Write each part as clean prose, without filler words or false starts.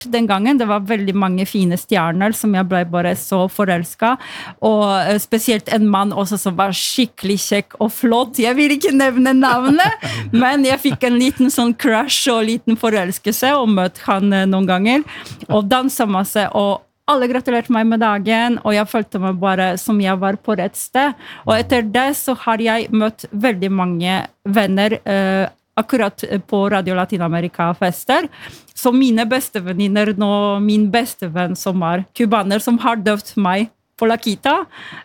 den gangen. Det var veldig mange fine stjerner som jeg ble bare så forelsket. Og spesielt en mann også som var skikkelig kjekk og flott. Jeg vil ikke nevne navnet, men jeg fikk en liten sånn crush og liten forelskelse og møtte han noen ganger. Og danset masse, og alle gratulerte meg med dagen, og jeg følte meg bare som jeg var på rett sted. Og etter det så har jeg møtt veldig mange venner akkurat på Radio Latinamerika-fester. Så mine bestevenninner nå, min bestevenn som er kubaner, som har døpt meg på La Quita.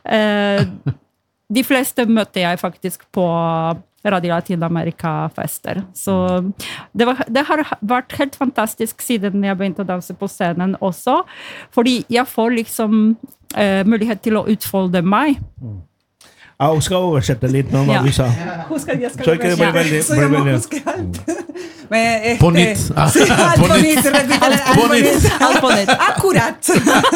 De fleste møtte jeg faktisk på Radio Latinamerika-fester. Så det har vært helt fantastisk siden jeg begynte å danse på scenen også, fordi jeg får liksom mulighet til å utfolde meg. Hun skal oversette litt nå, hva vi sa. Jeg Så ikke det blir veldig... Så jeg må huske alt. På nytt. Alt på nytt. Akkurat.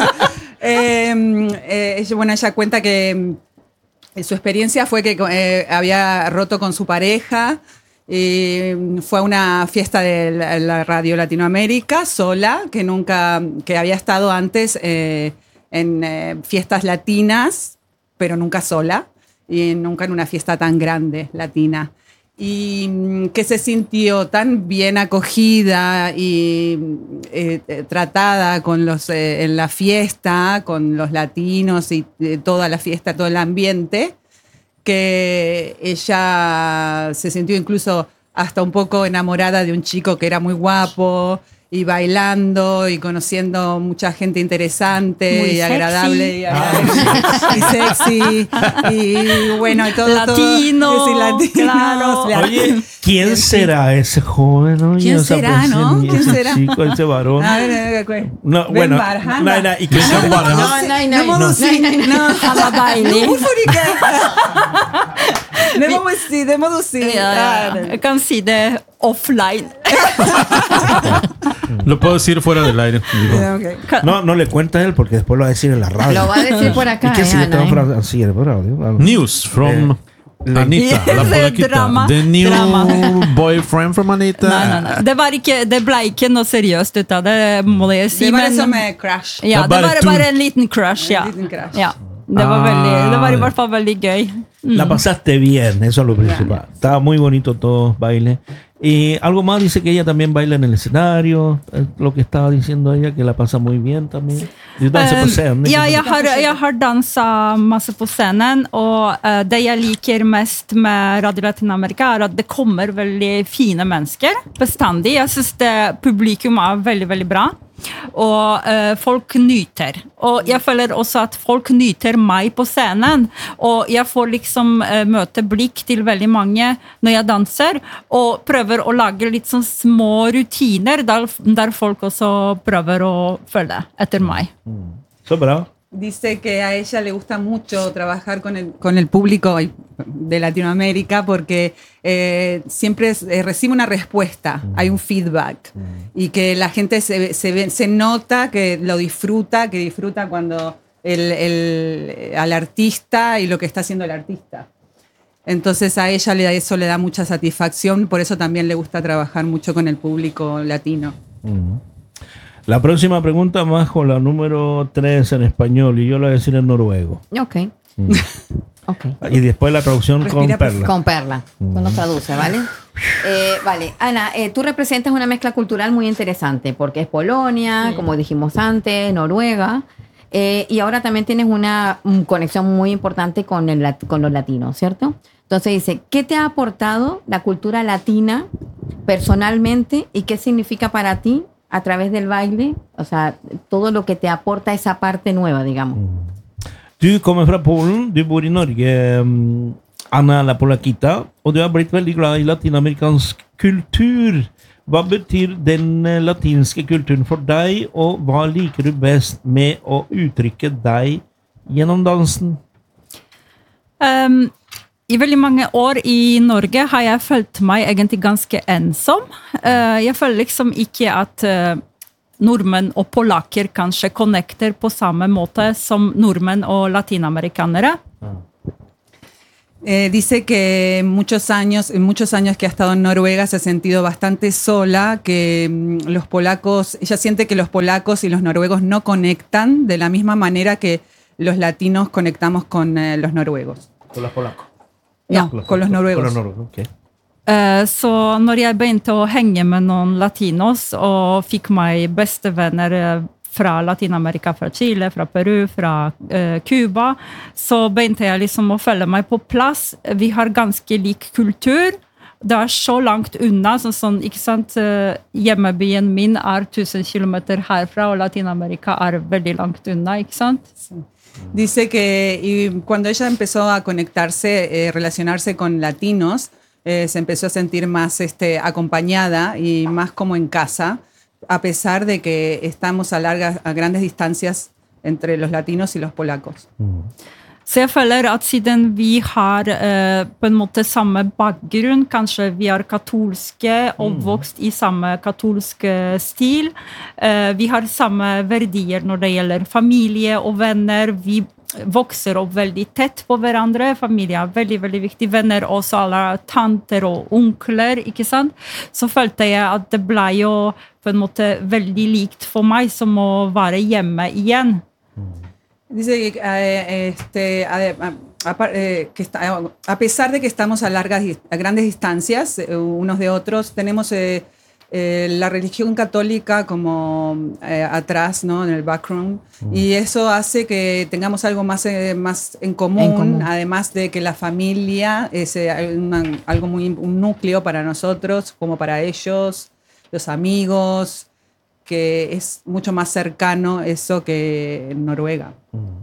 Bueno, ella cuenta que su experiencia fue que había roto con su pareja y fue a una fiesta de la Radio Latinoamérica sola, que había estado antes en fiestas latinas, pero nunca sola y nunca en una fiesta tan grande latina. Y que se sintió tan bien acogida y tratada con en la fiesta, con los latinos y toda la fiesta, todo el ambiente, que ella se sintió incluso hasta un poco enamorada de un chico que era muy guapo y bailando y conociendo mucha gente interesante muy y sexy. Agradable y sexy y bueno y todo latino, claro. Oye, ¿quién será ese joven? Oye, ¿Quién será, no? ¿Quién ese será? chico, ese varón. A ver, No, Ben bueno, Barhana. y Christian Barhana. Det må du si. Jeg kan si det offline. Lo puedo decir fuera del aire. No le cuenta él porque después lo va a decir en la radio. Lo va a decir por acá. ¿Y qué sigue todo así por radio? News from Anita, la polaquita. Drama. The new boyfriend from Anita. Nei. Det ble ikke noe seriøst ut av det, må jeg si. Det var men, som crush. Ja, det var bare en liten crush, ja. En liten crush. Ja. Det var i hvert fall veldig gøy. La pasaste bien, eso es lo principal. Estaba muy bonito todo, baile. Y algo más, dice que ella también baila en el escenario, lo que estaba diciendo ella, que la pasa muy bien también. Ja, jeg har danset masse på scenen, og det jeg liker mest med Radio Latinamerika er at det kommer veldig fine mennesker bestandig. Jeg synes publikum er veldig, veldig bra. Og folk nyter. Og jeg føler også at folk nyter meg på scenen. Og jeg får liksom møte blikk til veldig mange når jeg danser, og prøver å lage litt sånn små rutiner der folk også prøver å følge etter meg. Så bra. Dice que a ella le gusta mucho trabajar con el público de Latinoamérica porque siempre recibe una respuesta, hay un feedback y que la gente se nota que lo disfruta, cuando al artista y lo que está haciendo el artista. Entonces a ella eso le da mucha satisfacción, por eso también le gusta trabajar mucho con el público latino. La próxima pregunta más con la número 3 en español y yo la voy a decir en noruego. Ok. Okay. Y después la traducción con Perla. Con Perla, nos traduce, ¿vale? Vale, Ana, tú representas una mezcla cultural muy interesante porque es Polonia, sí, como dijimos antes, Noruega, y ahora también tienes una conexión muy importante con los latinos, ¿cierto? Entonces dice, ¿qué te ha aportado la cultura latina personalmente y qué significa para ti a través del baile? O sea, todo lo que te aporta esa parte nueva, digamos. Du kommer fra Polen, du bor i Norge, Anna la polaquita, og du har blitt veldig glad i latinamerikansk kultur. Hva betyr den latinske kulturen for deg, og hva liker du best med å uttrykke deg gjennom dansen? I veldig mange år i Norge har jeg følt meg egentlig ganske ensom. Jeg føler liksom ikke at nordmenn og polakker kanskje connecter på samme måte som nordmenn og latinamerikanere. Dice que en muchos años que ha estado en Noruega se ha sentido bastante sola, que los polacos, ella siente que los polacos y los noruegos no conectan de la misma manera que los latinos conectamos con los noruegos. Con los polacos. No, con los noruegos. Con los noruegos, ok. Så når jeg begynte å henge med noen latinos og fikk meg bestevenner fra Latin-Amerika, fra Chile, fra Peru, fra Cuba, så begynte jeg liksom å følge meg på plass. Vi har ganske lik kultur. Det er så langt unna, sånn, ikke sant? Hjemmebyen min er 1000 kilometer herfra, og Latin-Amerika er veldig langt unna, ikke sant? Dice que cuando ella empezó a conectarse, relacionarse con latinos, se empezó a sentir más acompañada y más como en casa, a pesar de que estamos a grandes distancias entre los latinos y los polacos. Så jeg føler at siden vi har på en måte samme bakgrunn, kanskje vi er katolske, oppvokst i samme katolske stil, vi har samme verdier når det gjelder familie og venner, vi vokser opp veldig tett på hverandre, familie er veldig, veldig viktig, venner også, alle tanter og onkler, ikke sant? Så følte jeg at det ble jo på en måte veldig likt for meg som å være hjemme igjen. Dice que, a pesar de que estamos a grandes distancias unos de otros, tenemos la religión católica como atrás, ¿no? En el background, y eso hace que tengamos algo más en común, además de que la familia es un núcleo para nosotros como para ellos, los amigos, que es mucho más cercano eso que en Noruega.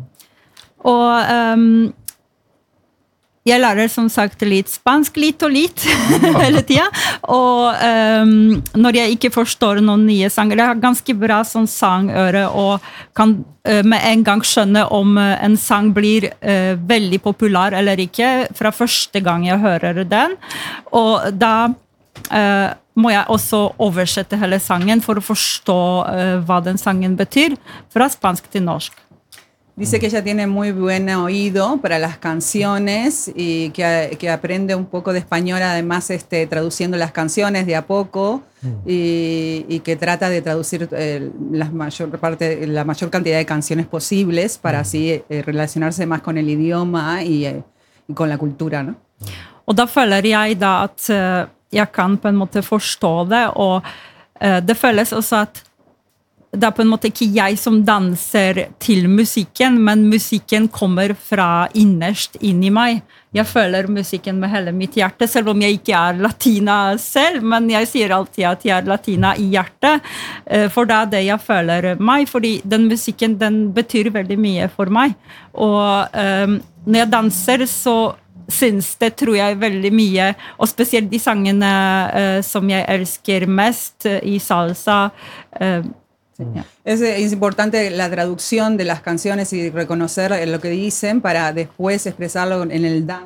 Og jeg lærer som sagt litt spansk, litt og litt hele tiden. Og når jeg ikke forstår noen nye sanger, jeg har ganske bra sånn sangøre og kan med en gang skjønne om en sang blir veldig populær eller ikke fra første gang jeg hører den. Og da må jeg også oversette hele sangen for å forstå hva den sangen betyr, fra spansk til norsk. Dice que ella tiene muy buen oído para las canciones y que aprende un poco de español, además traduciendo las canciones de a poco y que trata de traducir la mayor cantidad de canciones posibles para así relacionarse más con el idioma y con la cultura, ¿no? Og da føler jeg da at jeg kan på en måte forstå det, og det føles også at det er på en måte ikke jeg som danser til musikken, men musikken kommer fra innerst inn i meg. Jeg føler musikken med hele mitt hjerte, selv om jeg ikke er latina selv, men jeg sier alltid at jeg er latina i hjertet, for det er det jeg føler meg, fordi den musikken, den betyr veldig mye for meg. Og når jeg danser, så syns det, tror jeg, veldig mye, og spesielt de sangene som jeg elsker mest i salsa. Es importante la traducción de las canciones y reconocer lo que dicen para después expresarlo en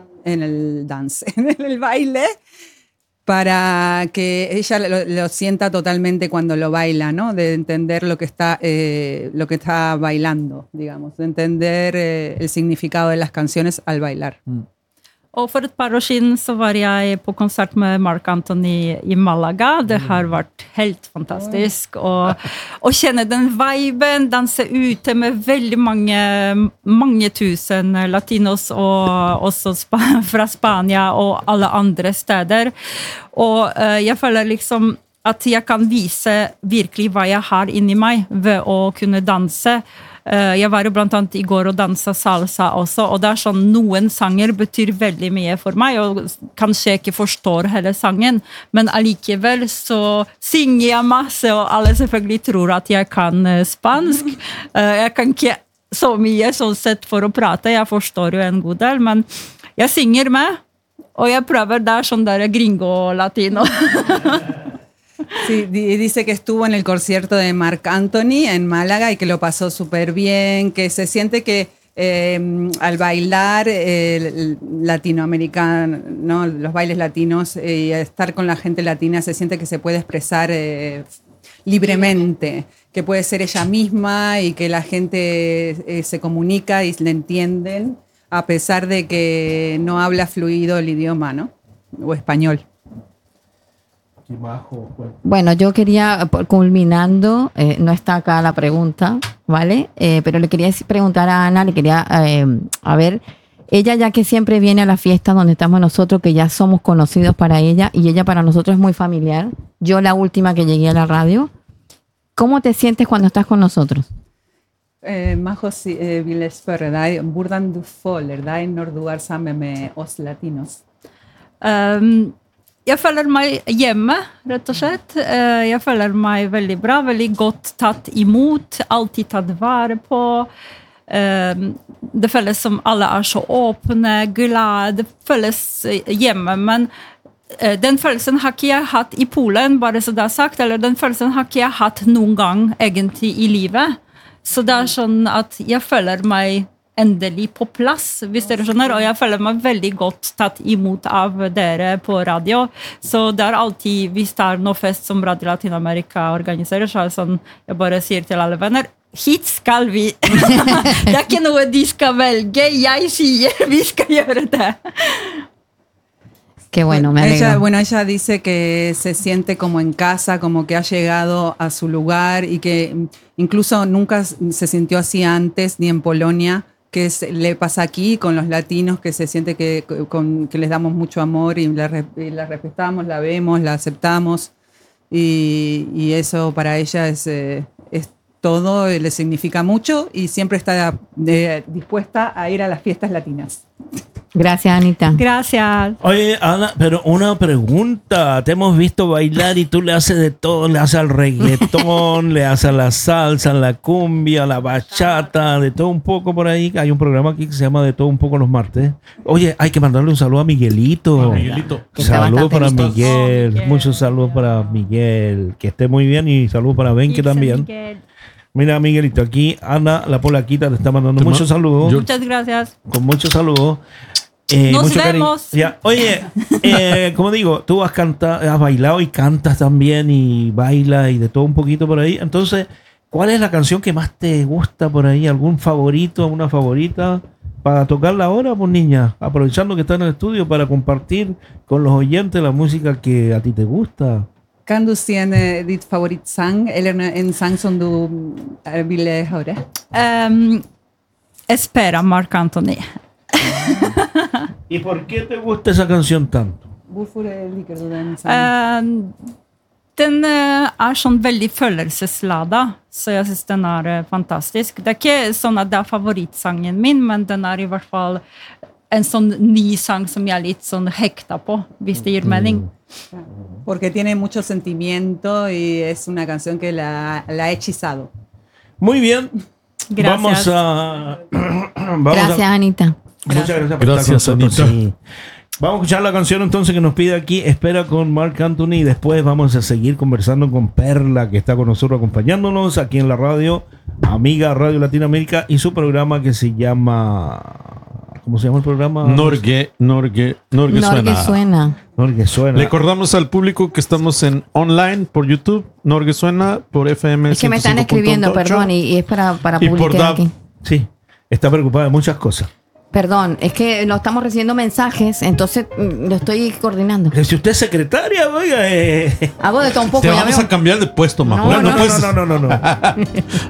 el baile, para que ella lo sienta totalmente cuando lo baila, ¿no? De entender lo que está bailando, digamos, de entender el significado de las canciones al bailar. Og for et par år siden så var jeg på konsert med Marc Anthony i Malaga. Det har vært helt fantastisk å kjenne den viben, danse ute med veldig mange tusen latinos, og også fra Spania og alle andre steder. Og jeg føler liksom at jeg kan vise virkelig hva jeg har inni meg ved å kunne danse. Jeg var jo blant annet i går og danset salsa også, og det er sånn, noen sanger betyr veldig mye for meg, og kanskje jeg ikke forstår hele sangen, men allikevel så synger jeg masse, og alle selvfølgelig tror at jeg kan spansk. Jeg kan ikke så mye sånn sett for å prate, jeg forstår jo en god del, men jeg synger med, og jeg prøver der sånn der gringo-latino. Sí, dice que estuvo en el concierto de Marc Anthony en Málaga y que lo pasó súper bien, que se siente que al bailar latinoamericano, ¿no? Los bailes latinos y estar con la gente latina se siente que se puede expresar libremente, que puede ser ella misma y que la gente se comunica y le entienden a pesar de que no habla fluido el idioma, ¿no? O español. Bueno, yo quería, culminando, no está acá la pregunta, ¿vale? Pero le quería preguntar a Ana, le quería, a ver, ella ya que siempre viene a la fiesta donde estamos nosotros, que ya somos conocidos para ella, y ella para nosotros es muy familiar. Yo la última que llegué a la radio. ¿Cómo te sientes cuando estás con nosotros? Majos viles förre, burdan du føler deg når du er sammen med oss latinos? Jeg føler meg hjemme, rett og slett. Jeg føler meg veldig bra, veldig godt tatt imot, alltid tatt vare på. Det føles som alle er så åpne, glade. Det føles hjemme, men den følelsen har ikke jeg hatt i Polen, bare så det er sagt, eller den følelsen har ikke jeg hatt noen gang egentlig i livet. Så det er sånn at jeg føler meg endelig på plass, hvis dere skjønner, og jeg føler meg veldig godt tatt imot av dere på radio. Så det er alltid, hvis det er noe fest som Radio Latinamerika organiserer, så er det sånn, jeg bare sier til alle venner, hit skal vi. Det er ikke noe de skal velge, jeg sier vi skal gjøre det. Qué bueno, me alegro. Ella dice que se siente como en casa, como que ha llegado a su lugar y que incluso nunca se sintió así antes, ni en Polonia, que le pasa aquí con los latinos, que se siente que les damos mucho amor y la respetamos, la vemos, la aceptamos, y eso para ella es todo, le significa mucho y siempre está dispuesta a ir a las fiestas latinas. Gracias, Anita. Gracias. Oye, Ana, pero una pregunta. Te hemos visto bailar y tú le haces de todo. Le haces al reggaetón, le haces a la salsa, a la cumbia, a la bachata, de todo un poco por ahí. Hay un programa aquí que se llama De todo un poco los martes. Oye, hay que mandarle un saludo a Miguelito. Saludos para Miguel. Muchos saludos para Miguel. Que esté muy bien y saludos para Benke también. Mira, Miguelito, aquí Ana, la polaquita, te está mandando muchos saludos. Muchas gracias. Con muchos saludos. Nos mucho vemos. Ya. Oye, como digo, tú has bailado y cantas también y bailas y de todo un poquito por ahí. Entonces, ¿cuál es la canción que más te gusta por ahí? ¿Algún favorito, una favorita? Para tocarla ahora, pues niña, aprovechando que está en el estudio para compartir con los oyentes la música que a ti te gusta. Kan du si ditt favorittsang, eller en sang som du ville høre? Espera, Marc Anthony. ¿Y por qué te gusta esa canción tanto? Hvorfor liker du den sangen? Den er sånn veldig følelseslada, så jeg synes den er fantastisk. Det er ikke sånn at det er favorittsangen min, men den er i hvert fall en sånn ny sang som jeg er litt sånn hekta på, hvis det gir mening. Porque tiene mucho sentimiento y es una canción que la ha hechizado. Muy bien. Gracias. Gracias, Anita. Muchas gracias por Gracias, estar con nosotros. Anita. Sí. Vamos a escuchar la canción entonces que nos pide aquí Espera con Marc Anthony y después vamos a seguir conversando con Perla, que está con nosotros acompañándonos aquí en la radio, amiga Radio Latinoamérica, y su programa que se llama... ¿Cómo se llama el programa? Norge Suena. Norge Suena. Recordamos al público que estamos en online por YouTube, Norge Suena, por FM. Es que me están escribiendo, perdón, y es para publicar aquí. Sí, está preocupada de muchas cosas. Perdón, es que no estamos recibiendo mensajes, entonces lo estoy coordinando. Pero si usted es secretaria, oiga. Hago de todo un poco. Te vamos a cambiar de puesto, Majo. No.